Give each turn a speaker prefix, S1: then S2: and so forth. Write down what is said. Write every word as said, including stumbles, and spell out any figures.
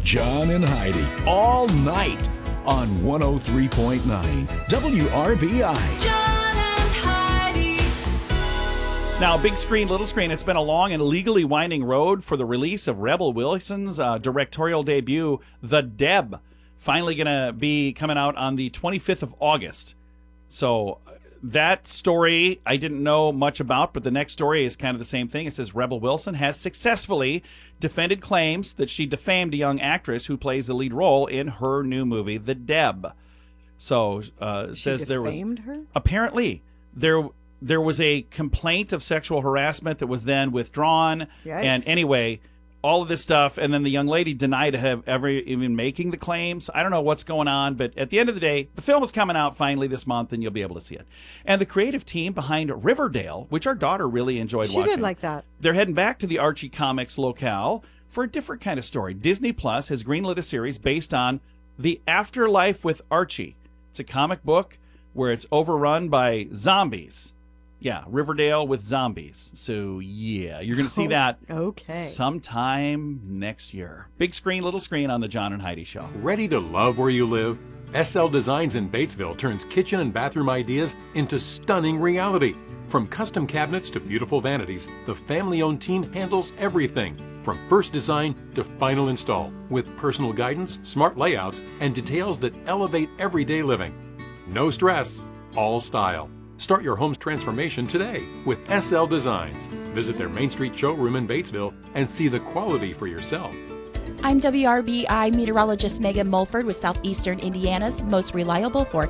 S1: John and Heidi, all night on one oh three point nine W R B I.
S2: John and Heidi.
S3: Now, big screen, little screen, it's been a long and legally winding road for the release of Rebel Wilson's uh, directorial debut, The Deb. Finally going to be coming out on the twenty-fifth of August. So that story I didn't know much about, but the next story is kind of the same thing. It says Rebel Wilson has successfully defended claims that she defamed a young actress who plays the lead role in her new movie, The Deb. So uh, it says there was
S4: defamed her?
S3: apparently there there was a complaint of sexual harassment that was then withdrawn.
S4: Yikes.
S3: And anyway, all of this stuff, and then the young lady denied to have ever even making the claims. I don't know what's going on, but at the end of the day, the film is coming out finally this month, and you'll be able to see it. And the creative team behind Riverdale, which our daughter really enjoyed
S4: She
S3: watching.
S4: did like that.
S3: They're heading back to the Archie Comics locale for a different kind of story. Disney Plus has greenlit a series based on The Afterlife with Archie. It's a comic book where it's overrun by zombies. Yeah, Riverdale with zombies. So, yeah, you're going to see that
S4: Okay.
S3: sometime next year. Big screen, little screen on the John and Heidi Show.
S5: Ready to love where you live? S L Designs in Batesville turns kitchen and bathroom ideas into stunning reality. From custom cabinets to beautiful vanities, the family-owned team handles everything, from first design to final install, with personal guidance, smart layouts, and details that elevate everyday living. No stress, all style. Start your home's transformation today with S L Designs. Visit their Main Street showroom in Batesville and see the quality for yourself.
S6: I'm W R B I meteorologist Megan Mulford with Southeastern Indiana's most reliable forecast.